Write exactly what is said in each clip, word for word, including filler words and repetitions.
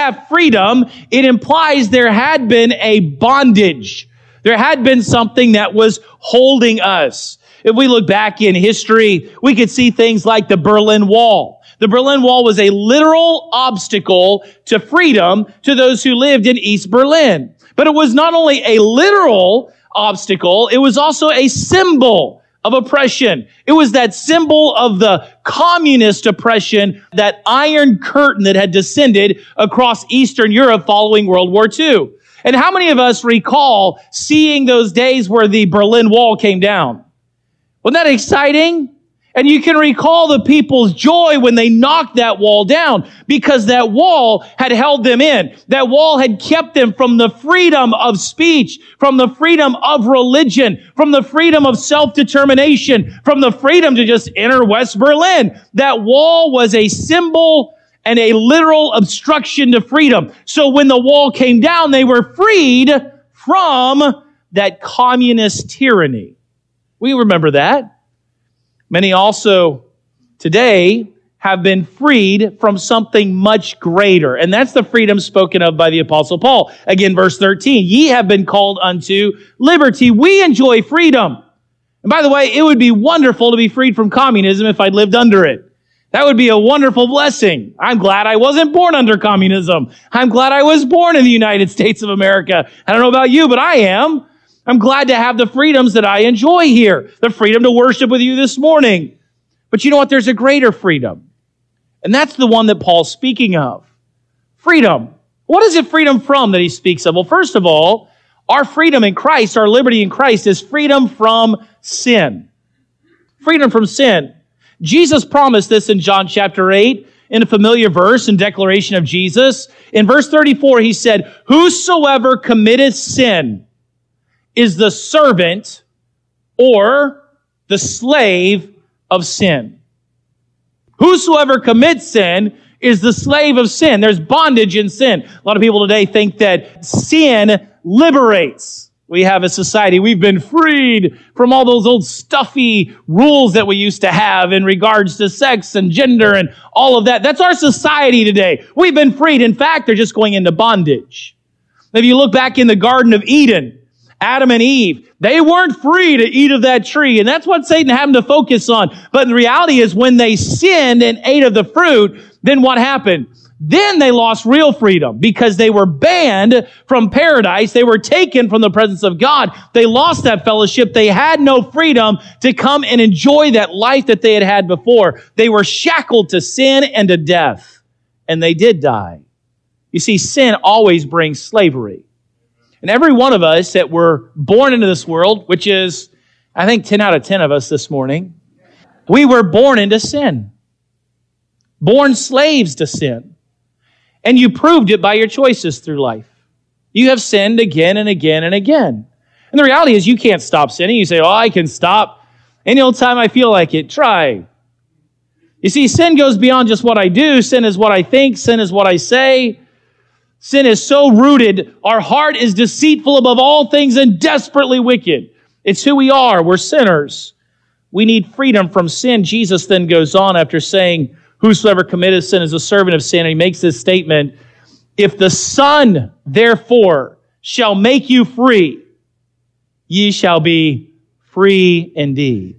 have freedom, it implies there had been a bondage. There had been something that was holding us. If we look back in history, we could see things like the Berlin Wall. The Berlin Wall was a literal obstacle to freedom to those who lived in East Berlin. But it was not only a literal obstacle, it was also a symbol of oppression. It was that symbol of the communist oppression, that iron curtain that had descended across Eastern Europe following World War Two. And how many of us recall seeing those days where the Berlin Wall came down? Wasn't that exciting? And you can recall the people's joy when they knocked that wall down, because that wall had held them in. That wall had kept them from the freedom of speech, from the freedom of religion, from the freedom of self-determination, from the freedom to just enter West Berlin. That wall was a symbol and a literal obstruction to freedom. So when the wall came down, they were freed from that communist tyranny. We remember that. Many also today have been freed from something much greater. And that's the freedom spoken of by the Apostle Paul. Again, verse thirteen, ye have been called unto liberty. We enjoy freedom. And by the way, it would be wonderful to be freed from communism if I'd lived under it. That would be a wonderful blessing. I'm glad I wasn't born under communism. I'm glad I was born in the United States of America. I don't know about you, but I am. I'm glad to have the freedoms that I enjoy here. The freedom to worship with you this morning. But you know what? There's a greater freedom. And that's the one that Paul's speaking of. Freedom. What is it freedom from that he speaks of? Well, first of all, our freedom in Christ, our liberty in Christ, is freedom from sin. Freedom from sin. Jesus promised this in John chapter eight, in a familiar verse and declaration of Jesus. In verse thirty-four, he said, whosoever committeth sin is the servant or the slave of sin. Whosoever commits sin is the slave of sin. There's bondage in sin. A lot of people today think that sin liberates. We have a society, we've been freed from all those old stuffy rules that we used to have in regards to sex and gender and all of that. That's our society today. We've been freed. In fact, they're just going into bondage. If you look back in the Garden of Eden, Adam and Eve, they weren't free to eat of that tree. And that's what Satan had them to focus on. But the reality is when they sinned and ate of the fruit, then what happened? Then they lost real freedom because they were banned from paradise. They were taken from the presence of God. They lost that fellowship. They had no freedom to come and enjoy that life that they had had before. They were shackled to sin and to death. And they did die. You see, sin always brings slavery. And every one of us that were born into this world, which is, I think, ten out of ten of us this morning, we were born into sin. Born slaves to sin. And you proved it by your choices through life. You have sinned again and again and again. And the reality is you can't stop sinning. You say, oh, I can stop any old time I feel like it. Try. You see, sin goes beyond just what I do. Sin is what I think. Sin is what I say. Sin is so rooted. Our heart is deceitful above all things and desperately wicked. It's who we are. We're sinners. We need freedom from sin. Jesus then goes on after saying, whosoever committeth sin is a servant of sin. And he makes this statement, if the Son, therefore, shall make you free, ye shall be free indeed.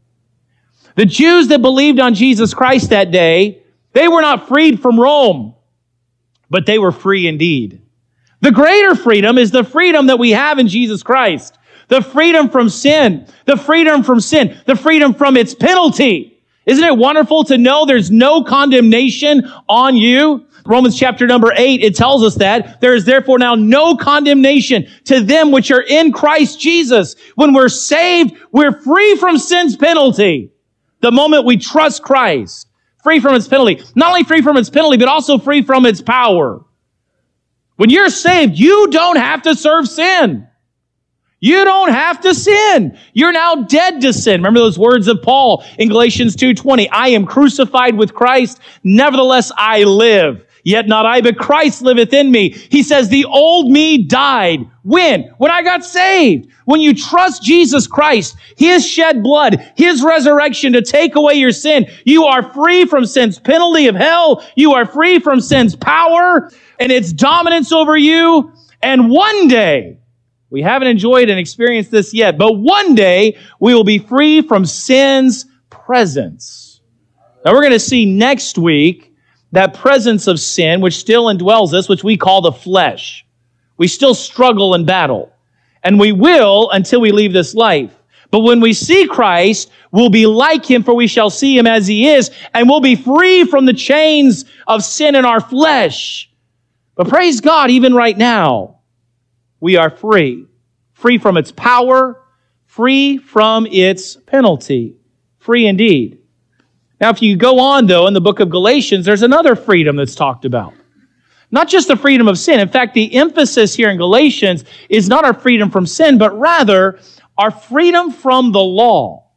The Jews that believed on Jesus Christ that day, they were not freed from Rome, but they were free indeed. The greater freedom is the freedom that we have in Jesus Christ. The freedom from sin. The freedom from sin. The freedom from its penalty. Isn't it wonderful to know there's no condemnation on you? Romans chapter number eight, it tells us that there is therefore now no condemnation to them which are in Christ Jesus. When we're saved, we're free from sin's penalty. The moment we trust Christ. Free from its penalty. Not only free from its penalty, but also free from its power. When you're saved, you don't have to serve sin. You don't have to sin. You're now dead to sin. Remember those words of Paul in Galatians two twenty. I am crucified with Christ. Nevertheless, I live. Yet not I, but Christ liveth in me. He says the old me died. When? When I got saved. When you trust Jesus Christ, His shed blood, His resurrection to take away your sin, you are free from sin's penalty of hell. You are free from sin's power. and its dominance over you. And one day, we haven't enjoyed and experienced this yet, but one day we will be free from sin's presence. Now we're going to see next week that presence of sin, which still indwells us, which we call the flesh. We still struggle and battle. And we will until we leave this life. But when we see Christ, we'll be like Him, for we shall see Him as He is, and we'll be free from the chains of sin in our flesh. But praise God, even right now, we are free. Free from its power, free from its penalty. Free indeed. Now, if you go on, though, in the book of Galatians, there's another freedom that's talked about. Not just the freedom of sin. In fact, the emphasis here in Galatians is not our freedom from sin, but rather our freedom from the law.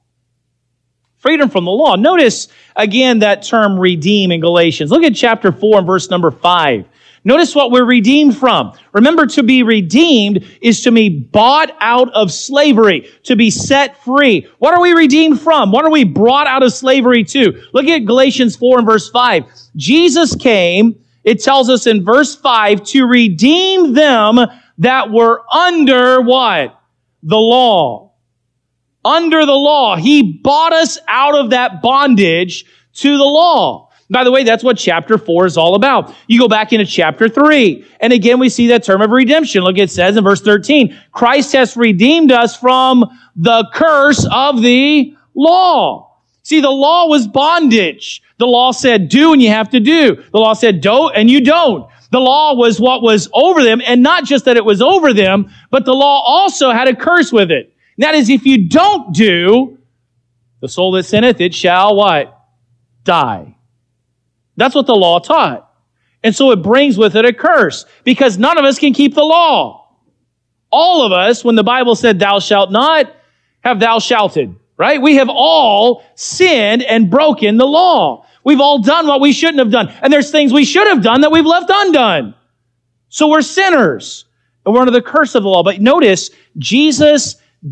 Freedom from the law. Notice, again, that term redeem in Galatians. Look at chapter four and verse number five. Notice what we're redeemed from. Remember, to be redeemed is to be bought out of slavery, to be set free. What are we redeemed from? What are we brought out of slavery to? Look at Galatians four and verse five. Jesus came, it tells us in verse five, to redeem them that were under what? The law. Under the law. He bought us out of that bondage to the law. By the way, that's what chapter four is all about. You go back into chapter three, and again we see that term of redemption. Look, it says in verse thirteen, Christ has redeemed us from the curse of the law. See, the law was bondage. The law said do and you have to do. The law said don't and you don't. The law was what was over them, and not just that it was over them, but the law also had a curse with it. And that is, if you don't do, the soul that sinneth, it shall what? Die. That's what the law taught. And so it brings with it a curse, because none of us can keep the law. All of us, when the Bible said thou shalt not, have thou shouted, right? We have all sinned and broken the law. We've all done what we shouldn't have done. And there's things we should have done that we've left undone. So we're sinners, and we're under the curse of the law. But notice, Jesus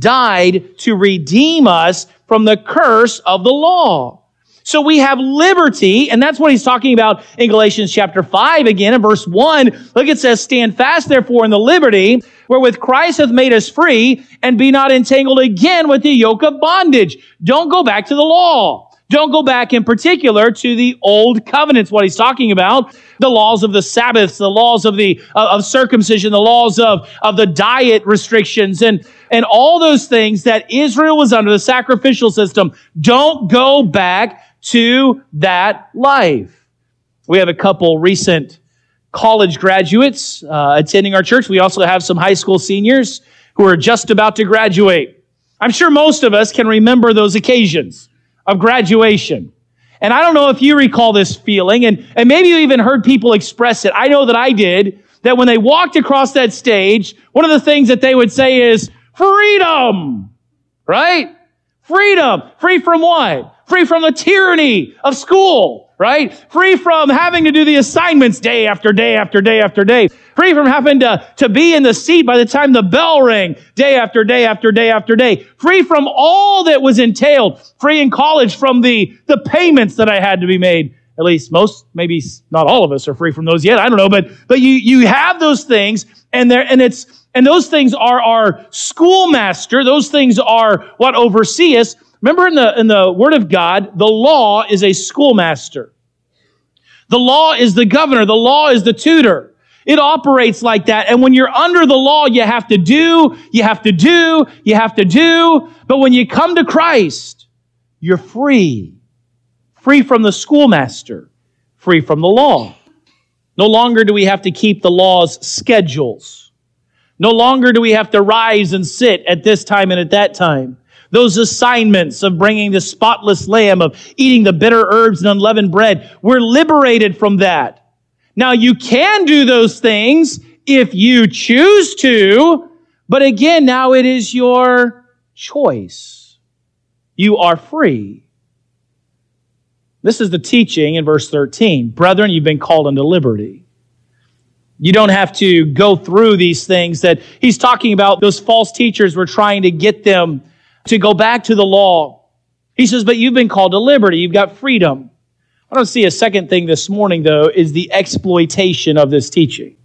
died to redeem us from the curse of the law. So we have liberty, and that's what he's talking about in Galatians chapter five again in verse one. Look, it says, stand fast therefore in the liberty wherewith Christ hath made us free, and be not entangled again with the yoke of bondage. Don't go back to the law. Don't go back in particular to the old covenants, what he's talking about. The laws of the Sabbaths, the laws of the uh, of circumcision, the laws of, of the diet restrictions, and, and all those things that Israel was under, the sacrificial system. Don't go back to that life. We have a couple recent college graduates uh, attending our church. We also have some high school seniors who are just about to graduate. I'm sure most of us can remember those occasions of graduation. And I don't know if you recall this feeling, and, and maybe you even heard people express it. I know that I did, that when they walked across that stage, one of the things that they would say is, freedom! Right? Freedom! Free from what? Free from the tyranny of school, right? Free from having to do the assignments day after day after day after day. Free from having to, to be in the seat by the time the bell rang day after day after day after day. Free from all that was entailed. Free in college from the, the payments that I had to be made. At least most, maybe not all of us are free from those yet. I don't know, but, but you, you have those things, and there, and it's, and those things are our schoolmaster. Those things are what oversee us. Remember in the, in the Word of God, the law is a schoolmaster. The law is the governor. The law is the tutor. It operates like that. And when you're under the law, you have to do, you have to do, you have to do. But when you come to Christ, you're free. Free from the schoolmaster. Free from the law. No longer do we have to keep the law's schedules. No longer do we have to rise and sit at this time and at that time. Those assignments of bringing the spotless lamb, of eating the bitter herbs and unleavened bread, we're liberated from that. Now, you can do those things if you choose to, but again, now it is your choice. You are free. This is the teaching in verse thirteen. Brethren, you've been called unto liberty. You don't have to go through these things that he's talking about. Those false teachers were trying to get them to go back to the law. He says, but you've been called to liberty. You've got freedom. I don't see a second thing this morning, though, is the exploitation of this teaching.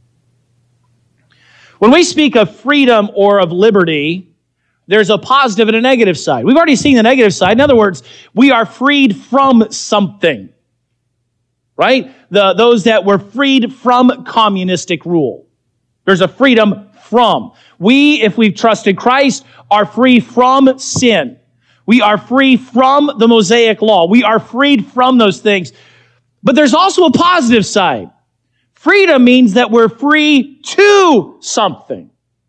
When we speak of freedom or of liberty, there's a positive and a negative side. We've already seen the negative side. In other words, we are freed from something, right? The, those that were freed from communistic rule. There's a freedom from. We, if we've trusted Christ, are free from sin. We are free from the Mosaic law. We are freed from those things. But there's also a positive side. Freedom means that we're free to something.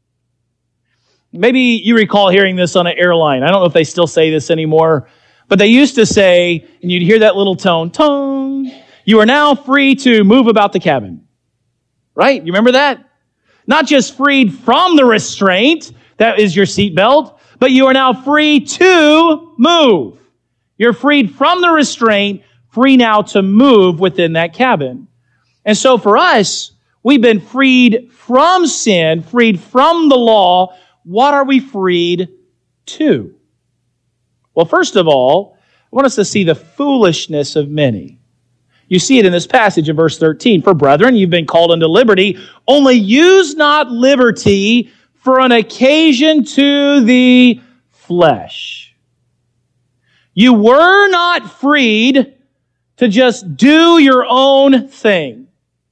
Maybe you recall hearing this on an airline. I don't know if they still say this anymore, but they used to say, and you'd hear that little tone, tone, you are now free to move about the cabin. Right? You remember that? Not just freed from the restraint, that is your seatbelt, but you are now free to move. You're freed from the restraint, free now to move within that cabin. And so for us, we've been freed from sin, freed from the law. What are we freed to? Well, first of all, I want us to see the foolishness of many. You see it in this passage in verse thirteen. For brethren, you've been called unto liberty. Only use not liberty for an occasion to the flesh. You were not freed to just do your own thing.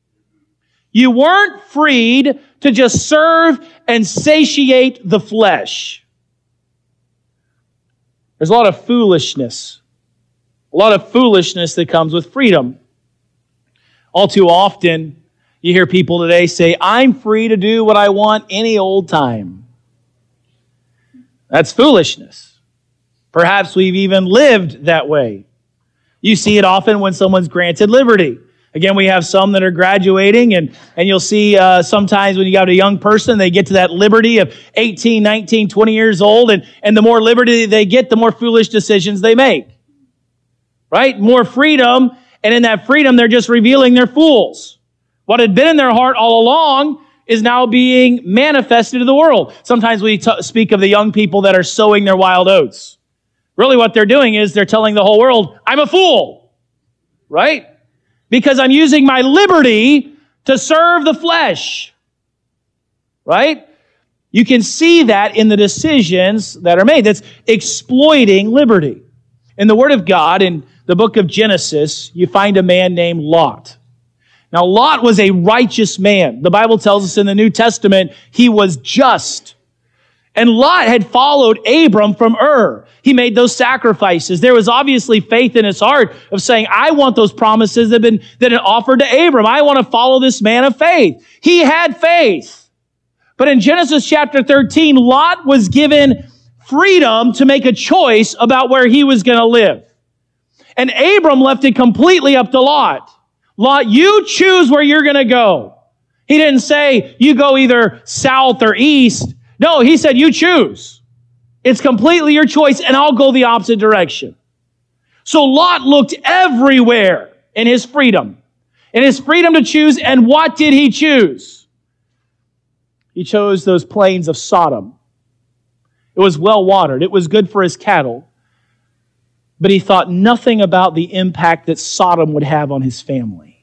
You weren't freed to just serve and satiate the flesh. There's a lot of foolishness. A lot of foolishness that comes with freedom. All too often, you hear people today say, I'm free to do what I want any old time. That's foolishness. Perhaps we've even lived that way. You see it often when someone's granted liberty. Again, we have some that are graduating, and, and you'll see uh, sometimes when you got a young person, they get to that liberty of eighteen, nineteen, twenty years old, and, and the more liberty they get, the more foolish decisions they make. Right? More freedom, and in that freedom, they're just revealing they're fools. What had been in their heart all along is now being manifested to the world. Sometimes we t- speak of the young people that are sowing their wild oats. Really what they're doing is they're telling the whole world, I'm a fool. Right? Because I'm using my liberty to serve the flesh. Right? You can see that in the decisions that are made. That's exploiting liberty. In the Word of God, in the book of Genesis, you find a man named Lot. Now, Lot was a righteous man. The Bible tells us in the New Testament, he was just. And Lot had followed Abram from Ur. He made those sacrifices. There was obviously faith in his heart of saying, I want those promises that have been that had offered to Abram. I want to follow this man of faith. He had faith. But in Genesis chapter thirteen, Lot was given freedom to make a choice about where he was going to live. And Abram left it completely up to Lot. Lot, you choose where you're going to go. He didn't say, you go either south or east. No, he said, you choose. It's completely your choice, and I'll go the opposite direction. So Lot looked everywhere in his freedom, in his freedom to choose, and what did he choose? He chose those plains of Sodom. It was well watered. It was good for his cattle. But he thought nothing about the impact that Sodom would have on his family.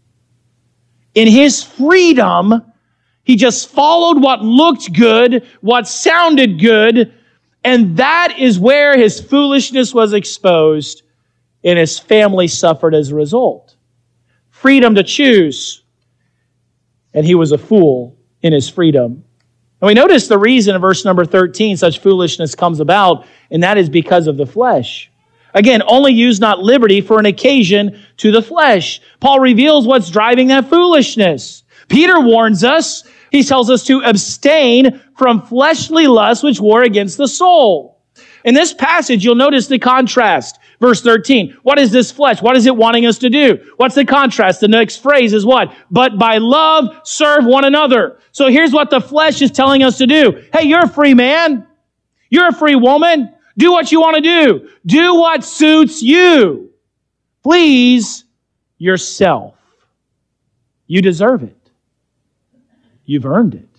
In his freedom, he just followed what looked good, what sounded good, and that is where his foolishness was exposed, and his family suffered as a result. Freedom to choose, and he was a fool in his freedom. And we notice the reason in verse number thirteen such foolishness comes about, and that is because of the flesh. Again, only use not liberty for an occasion to the flesh. Paul reveals what's driving that foolishness. Peter warns us. He tells us to abstain from fleshly lusts which war against the soul. In this passage, you'll notice the contrast. Verse thirteen. What is this flesh? What is it wanting us to do? What's the contrast? The next phrase is what? But by love, serve one another. So here's what the flesh is telling us to do. Hey, you're a free man. You're a free woman. Do what you want to do. Do what suits you. Please yourself. You deserve it. You've earned it.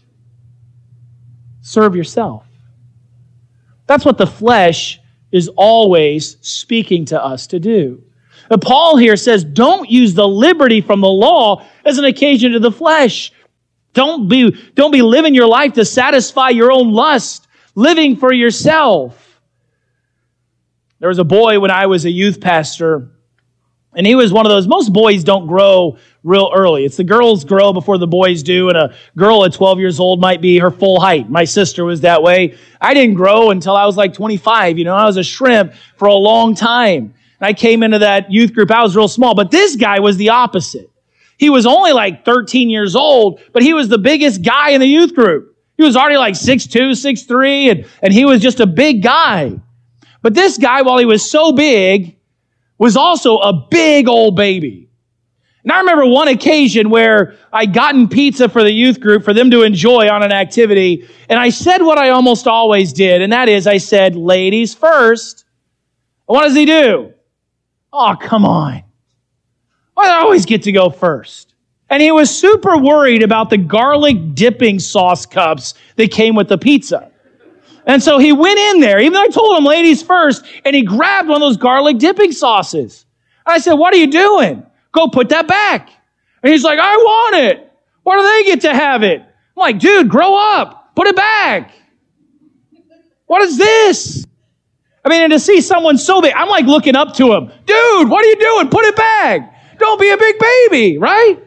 Serve yourself. That's what the flesh is always speaking to us to do. But Paul here says, don't use the liberty from the law as an occasion to the flesh. Don't be, don't be living your life to satisfy your own lust, living for yourself. There was a boy when I was a youth pastor, and he was one of those, most boys don't grow real early. It's the girls grow before the boys do, and a girl at twelve years old might be her full height. My sister was that way. I didn't grow until I was like twenty-five. You know, I was a shrimp for a long time. And I came into that youth group, I was real small. But this guy was the opposite. He was only like thirteen years old, but he was the biggest guy in the youth group. He was already like six two, six three, and, and he was just a big guy. But this guy, while he was so big, was also a big old baby. And I remember one occasion where I'd gotten pizza for the youth group for them to enjoy on an activity, and I said what I almost always did, and that is I said, ladies first. And what does he do? Oh, come on. Why do I always get to go first? And he was super worried about the garlic dipping sauce cups that came with the pizza. And so he went in there, even though I told him ladies first, and he grabbed one of those garlic dipping sauces. And I said, what are you doing? Go put that back. And he's like, I want it. Why do they get to have it? I'm like, dude, grow up. Put it back. What is this? I mean, and to see someone so big, I'm like looking up to him. Dude, what are you doing? Put it back. Don't be a big baby, right?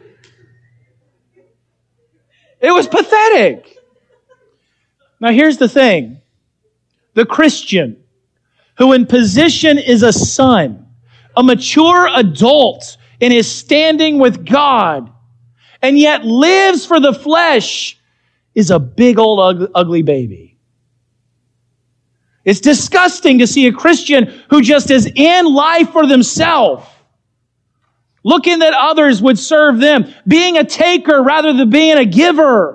It was pathetic. Now, here's the thing. The Christian, who in position is a son, a mature adult in his standing with God, and yet lives for the flesh, is a big old ugly baby. It's disgusting to see a Christian who just is in life for themselves, looking that others would serve them, being a taker rather than being a giver.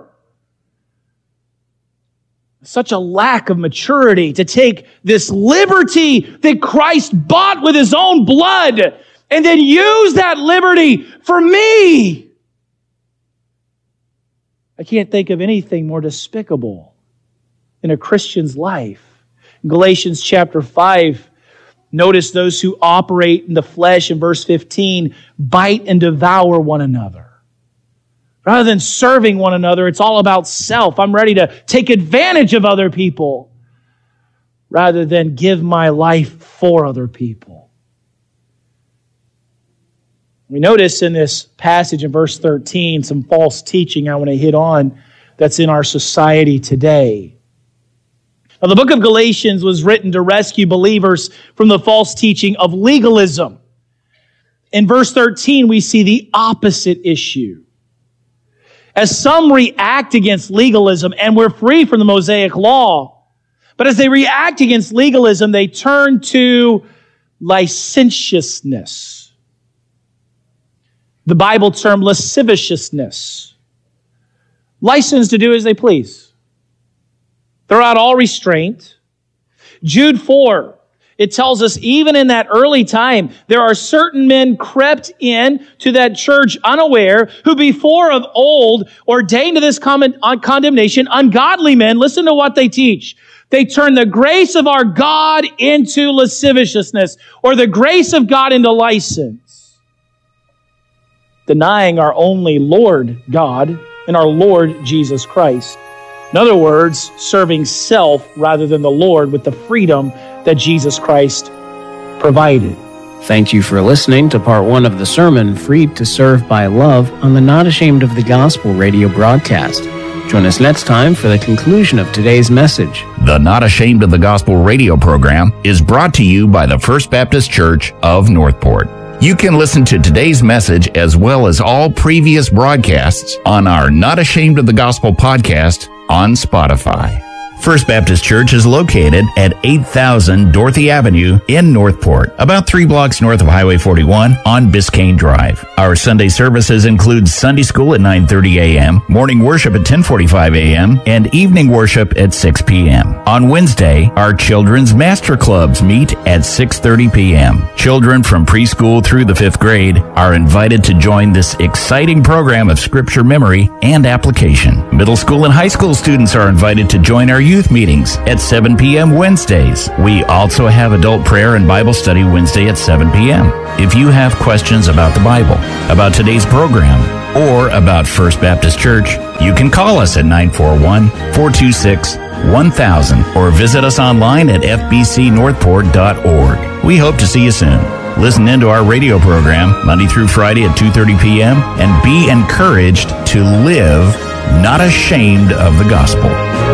Such a lack of maturity to take this liberty that Christ bought with his own blood and then use that liberty for me. I can't think of anything more despicable in a Christian's life. In Galatians chapter five, notice those who operate in the flesh in verse fifteen, bite and devour one another. Rather than serving one another, it's all about self. I'm ready to take advantage of other people rather than give my life for other people. We notice in this passage in verse thirteen some false teaching I want to hit on that's in our society today. Now, the book of Galatians was written to rescue believers from the false teaching of legalism. In verse thirteen, we see the opposite issue. As some react against legalism, and we're free from the Mosaic law, but as they react against legalism, they turn to licentiousness. The Bible term lasciviousness. License to do as they please. Throw out all restraint. Jude four, it tells us even in that early time, there are certain men crept in to that church unaware, who before of old ordained to this condemnation, ungodly men. Listen to what they teach. They turn the grace of our God into lasciviousness, or the grace of God into license, denying our only Lord God and our Lord Jesus Christ. In other words, serving self rather than the Lord with the freedom that Jesus Christ provided. Thank you for listening to part one of the sermon, Freed to Serve by Love, on the Not Ashamed of the Gospel radio broadcast. Join us next time for the conclusion of today's message. The Not Ashamed of the Gospel radio program is brought to you by the First Baptist Church of Northport. You can listen to today's message as well as all previous broadcasts on our Not Ashamed of the Gospel podcast on Spotify. First Baptist Church is located at eight thousand Dorothy Avenue in Northport, about three blocks north of Highway forty-one on Biscayne Drive. Our Sunday services include Sunday school at nine thirty a.m., morning worship at ten forty-five a.m., and evening worship at six p.m. On Wednesday, our children's master clubs meet at six thirty p.m. Children from preschool through the fifth grade are invited to join this exciting program of scripture memory and application. Middle school and high school students are invited to join our youth meetings at seven p.m. Wednesdays. We also have adult prayer and Bible study Wednesday at seven p.m. If you have questions about the Bible, about today's program, or about First Baptist Church, you can call us at nine four one, four two six, one thousand or visit us online at f b c northport dot org. We hope to see you soon. Listen into our radio program Monday through Friday at two thirty p.m. and be encouraged to live not ashamed of the gospel.